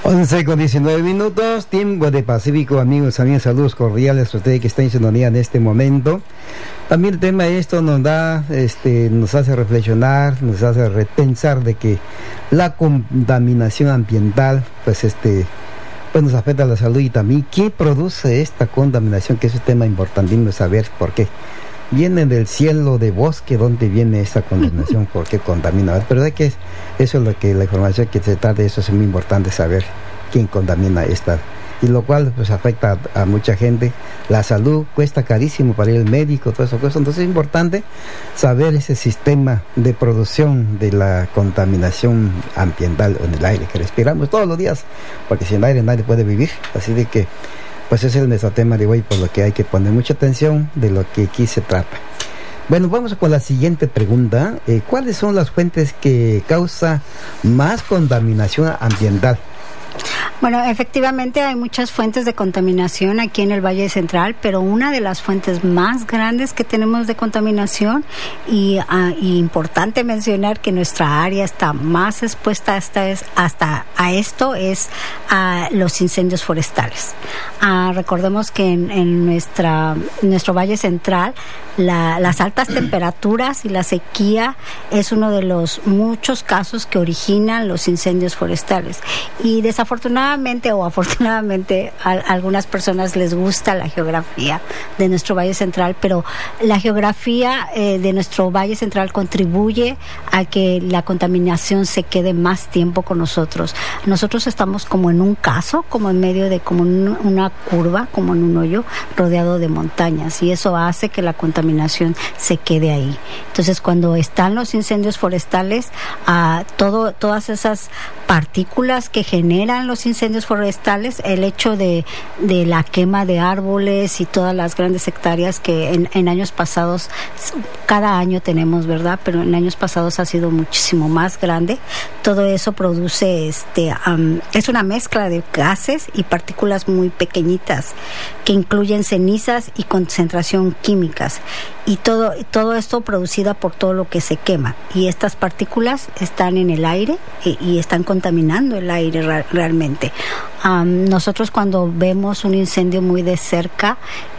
11:19, tiempo de Pacífico, amigos, amigas, saludos cordiales a ustedes que están en sintonía en este momento. También el tema de esto nos da, nos hace reflexionar, nos hace repensar de que la contaminación ambiental, pues nos afecta a la salud y también qué produce esta contaminación, que es un tema importantísimo saber por qué. Viene del cielo de bosque, ¿dónde viene esta contaminación? ¿Por qué contamina? Pero es que eso es lo que la información que se trata de eso es muy importante saber quién contamina esta. Y lo cual pues afecta a mucha gente. La salud cuesta carísimo para ir al médico, todo eso. Entonces es importante saber ese sistema de producción de la contaminación ambiental en el aire que respiramos todos los días, porque sin aire nadie puede vivir. Así de que pues ese es nuestro tema de hoy, por lo que hay que poner mucha atención de lo que aquí se trata. Bueno, vamos con la siguiente pregunta. ¿Cuáles son las fuentes que causan más contaminación ambiental? Bueno, efectivamente hay muchas fuentes de contaminación aquí en el Valle Central, pero una de las fuentes más grandes que tenemos de contaminación y importante mencionar que nuestra área está más expuesta hasta a esto es a los incendios forestales. Recordemos que en nuestro Valle Central las altas temperaturas y la sequía es uno de los muchos casos que originan los incendios forestales. Y desafortunadamente o afortunadamente a algunas personas les gusta la geografía de nuestro Valle Central, pero la geografía de nuestro Valle Central contribuye a que la contaminación se quede más tiempo con nosotros. Nosotros estamos como en un caso, como en medio de como una curva, como en un hoyo rodeado de montañas, y eso hace que la contaminación se quede ahí. Entonces, cuando están los incendios forestales, todas esas partículas que generan los incendios forestales, el hecho de la quema de árboles y todas las grandes hectáreas que en años pasados, cada año tenemos, ¿verdad? Pero en años pasados ha sido muchísimo más grande. Todo eso produce, es una mezcla de gases y partículas muy pequeñitas que incluyen cenizas y concentración químicas. Y todo esto producida por todo lo que se quema, y estas partículas están en el aire y están contaminando el aire realmente. Nosotros cuando vemos un incendio muy de cerca,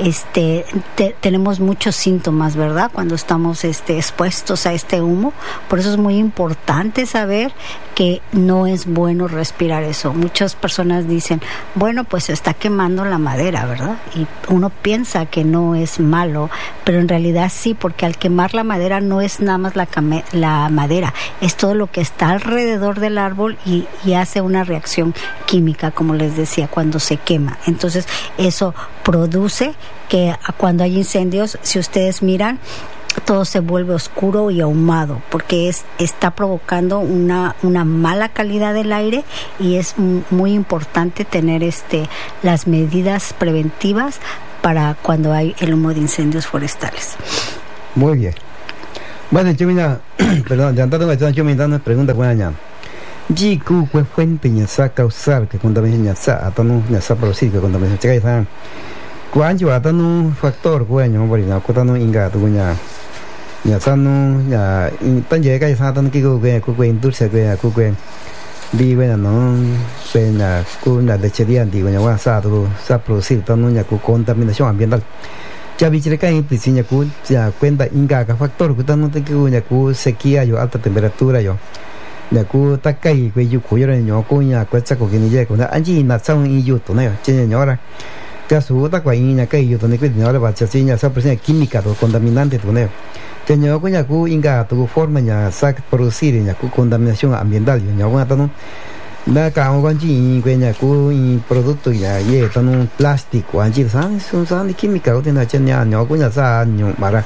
tenemos muchos síntomas, ¿verdad? Cuando estamos expuestos a este humo. Por eso es muy importante saber que no es bueno respirar eso. Muchas personas dicen, bueno, pues se está quemando la madera, ¿verdad? Y uno piensa que no es malo, pero en realidad sí, porque al quemar la madera no es nada más la madera, es todo lo que está alrededor del árbol y hace una reacción química, como les decía, cuando se quema. Entonces eso produce que cuando hay incendios, si ustedes miran, todo se vuelve oscuro y ahumado, porque está provocando una mala calidad del aire, y es muy importante tener las medidas preventivas para cuando hay el humo de incendios forestales. Muy bien. Bueno, yo perdón, ya yo me dando pregunta buena. Jiku fue fuente y sa causar que contaminación ya sa atano ya sa producir que contaminación chica esa. Cuánto atano factor bueno, por ejemplo, atano inga tu buena. Ya sano ya tan llega ya atano que industria que di buena no pena una lechería di buena wa sa producir atano ya contaminación ambiental. Ya viste que hay piscina que ya cuenta inga que factor que tanto que ya sequía yo alta temperatura yo. Ya ku takai que yo cuyo yo cuña cuesta que ni llega cuando allí na son y yo to no tiene ahora ya su ta que ni que yo to ni que ni ahora va a ser esa presencia química o contaminante to no tiene yo cuña ku inga tu forma ya sac producir ya ku contaminación ambiental yo cuña to no la cao con chi cuña ku producto ya ye to no plástico allí son química o tiene ya yo cuña sa yo para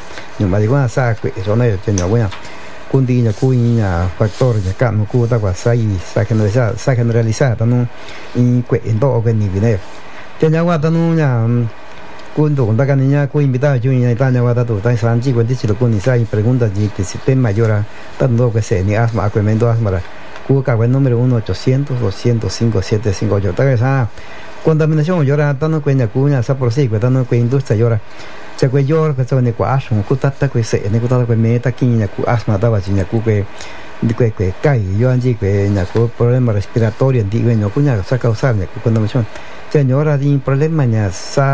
sa que eso no tiene yo cuña kundinya kuinya factor ya kan ku ta kwa sa generalizar tanu in kwe ndo ke ni bine tenya wa tanu nya kun do ta kan nya ku invita ju nya ta nya wa ta tu ta san ji ku ti lo kun ni sa pregunta ji que si pen mayora tanto que se ni asma acuemento asma ku ka buen número 1-800-205-758 ta que sa contaminación llora tanu ku nya sa por si ku tanu ku industria llora cha que yo que son de cuasmo cutata que se ne cutata que meta quiña cu asma daba chiña cu que que cae yo allí que ya con problema respiratorio digo no cuña sa causar ne contaminación señora di problema ya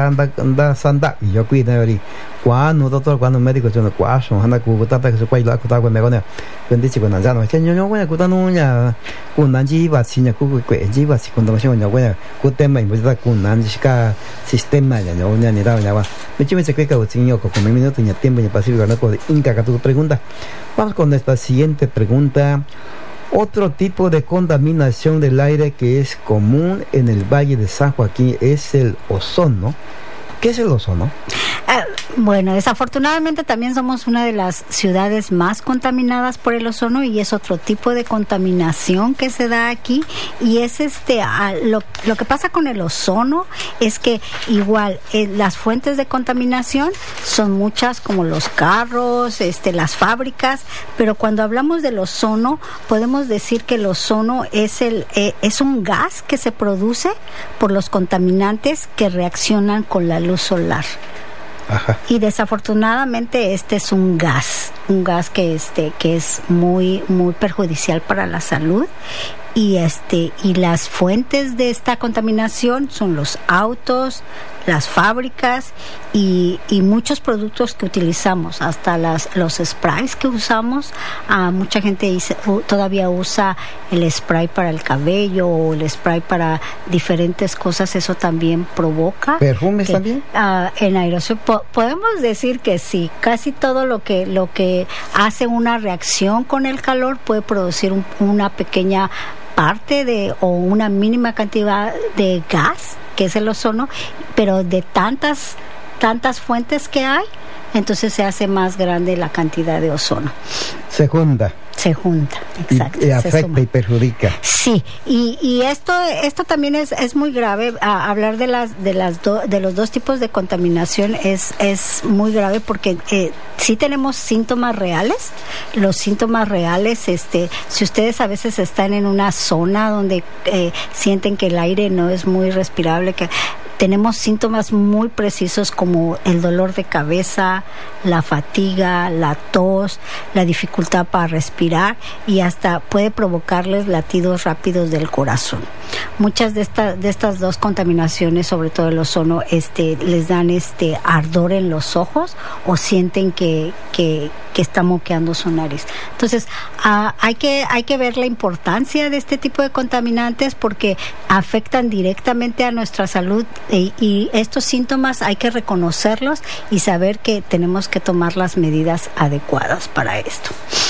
sanda y yo cuida ahí cuando doctor cuando médico yo no cuaso anda cu tata que se cuai la cu ta me gone con dice con ya no señor yo cuña cu ta no ya cu nan ji va si ya cu ji va si contaminación ya cuña cu tema y pues cu nan ji ka sistema ya no ya ni da ya va me chime se que ca yo con minuto ya tiempo ya pacífico no con inca tu pregunta. Vamos con esta siguiente pregunta. Otro tipo de contaminación del aire que es común en el Valle de San Joaquín es el ozono. ¿Qué es el ozono? Bueno, desafortunadamente también somos una de las ciudades más contaminadas por el ozono y es otro tipo de contaminación que se da aquí y es lo que pasa con el ozono es que igual las fuentes de contaminación son muchas como los carros, las fábricas, pero cuando hablamos del ozono podemos decir que el ozono es un gas que se produce por los contaminantes que reaccionan con la luz solar. Ajá. Y desafortunadamente es un gas que es muy muy perjudicial para la salud y las fuentes de esta contaminación son los autos, las fábricas y muchos productos que utilizamos, hasta los sprays que usamos. Mucha gente todavía usa el spray para el cabello o el spray para diferentes cosas, eso también provoca. ¿Perfumes también? En aerosol podemos decir que sí, casi todo lo que hace una reacción con el calor puede producir una pequeña parte o una mínima cantidad de gas que es el ozono, pero de tantas fuentes que hay, entonces se hace más grande la cantidad de ozono. Se junta, exacto. Y afecta y perjudica. Sí, y esto también es muy grave. Hablar de los dos tipos de contaminación es muy grave porque sí tenemos síntomas reales. Los síntomas reales, si ustedes a veces están en una zona donde sienten que el aire no es muy respirable, que tenemos síntomas muy precisos como el dolor de cabeza, la fatiga, la tos, la dificultad para respirar y hasta puede provocarles latidos rápidos del corazón. Muchas de estas dos contaminaciones, sobre todo el ozono, les dan ardor en los ojos o sienten que está moqueando su nariz. Entonces, hay que ver la importancia de este tipo de contaminantes porque afectan directamente a nuestra salud y estos síntomas hay que reconocerlos y saber que tenemos que tomar las medidas adecuadas para esto.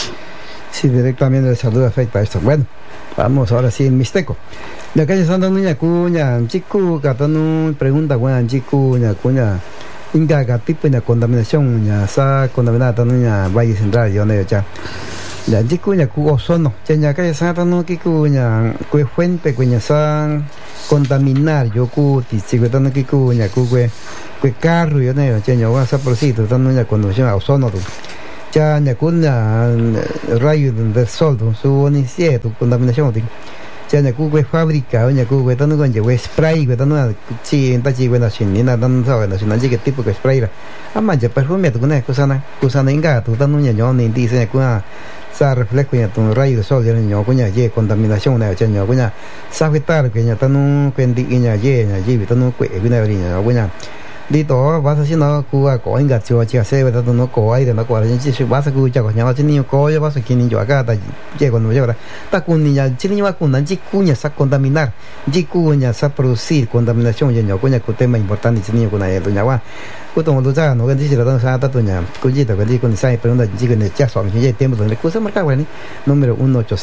Sí, directamente la salud afecta a esto. Bueno, vamos ahora sí en Mixteco. La calle Santa Nuña Cuña, chico, catano pregunta, bueno, chico, cuña, inga, tipo de contaminación, ya sa contaminada Nuña Valle Central, yo no ya. La chico, ya cubo ozono, ya calle Santa Nuña, cuña, cue fuente, cuña san contaminar, yo cuti, chico, tanto que cuña, cue carro, yo no ya, yo voy a por sí, tanto Nuña contaminación a ozono, ya, ya cuña, rayo del sol, su inicie, tu contaminación, ya ya cue fábrica, ya cue tanto con ya spray, que tanto chi, ta chi, bueno, sin ni nada, tanto sabe, no sin nada que tipo que spray la, ama ya perfume, tu cune, cosana inga, tu tanto ya yo ni dice ya cuna, sa reflejo ya tu rayo del sol, ya yo cuña ye contaminación, ya yo cuña sa afectar que ya tanto cuendi ya ye, ya ye, tanto cue, cuña verina, cuña đi tổ bác sĩ nó cua có anh gạt cho chia sẻ với tao nó có ai để nó có là những chiếc bác sĩ cua cho nhà bác sĩ nhiều có cho bác sĩ kia nhiều cả tại chỉ còn bây giờ là ta cũng nhà chỉ nhiều cũng là chỉ cua sa contaminar chỉ cua nhà sa producir contaminación ya cua nhà cua tema importante chỉ nhiều cua này tụi nhà qua cua tụi nó ra nó cái gì là tao sa ta tụi nhà cua gì tao cái gì con sai pero chỉ cần chia sẻ những cái tiempo donde cua sa marca bueno número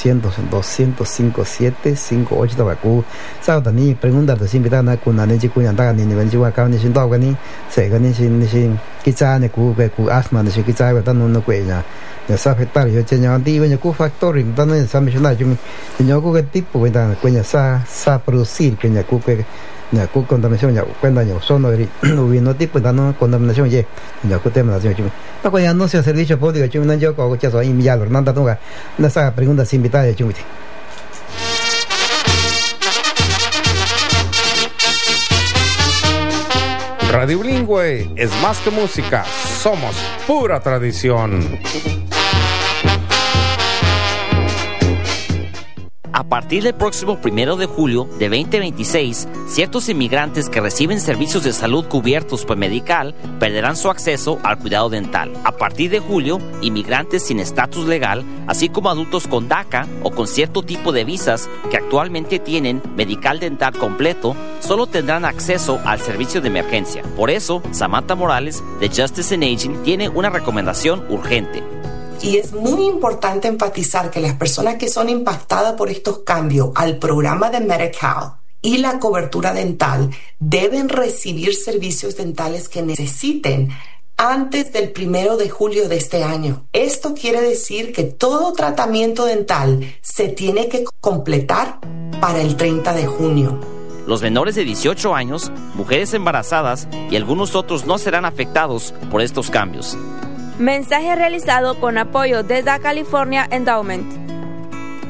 1-800-205-7582 tao cua sao tao ni pregunta tao xin kita na cua na chỉ cua nhà ta ni bên chua cao ni xin tao cái ni sẽ cái ni xin cái cha này cua asthma này cái cha của tao nó quậy nhà ya sa afectar yo che nhà đi với cua factory tao nó sa mencionar yo nhà cua cái tipo với tao quậy nhà sa producir que nhà cua nhà cua contaminación nhà cuenta nhà ozono no tipo tao contaminación ye nhà cua tema la yo ta cuando anuncio servicio público yo no yo có cho soy Miguel Hernando tunga na sa pregunta sin invitada yo chumiti. Radio Bilingüe es más que música, somos pura tradición. A partir del próximo 1 de julio de 2026, ciertos inmigrantes que reciben servicios de salud cubiertos por Medical perderán su acceso al cuidado dental. A partir de julio, inmigrantes sin estatus legal, así como adultos con DACA o con cierto tipo de visas que actualmente tienen Medical dental completo, solo tendrán acceso al servicio de emergencia. Por eso, Samantha Morales de Justice and Aging tiene una recomendación urgente. Y es muy importante enfatizar que las personas que son impactadas por estos cambios al programa de Medi-Cal y la cobertura dental deben recibir servicios dentales que necesiten antes del 1 de julio de este año. Esto quiere decir que todo tratamiento dental se tiene que completar para el 30 de junio. Los menores de 18 años, mujeres embarazadas y algunos otros no serán afectados por estos cambios. Mensaje realizado con apoyo de The California Endowment.